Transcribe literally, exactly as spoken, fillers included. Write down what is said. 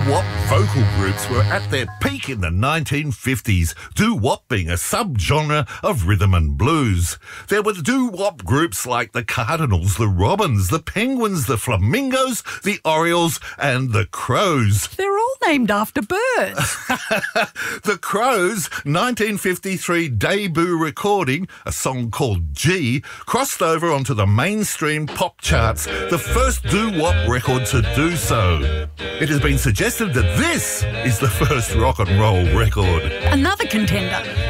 doo-wop vocal groups were at their peak in the nineteen fifties, doo-wop being a subgenre of rhythm and blues. There were doo-wop groups like the Cardinals, the Robins, the Penguins, the Flamingos, the Orioles and the Crows. They're all named after birds. The Crows' nineteen fifty-three debut recording, a song called G, crossed over onto the mainstream pop charts, the first doo-wop record to do so. It has been suggested that this is the first rock and roll record. Another contender.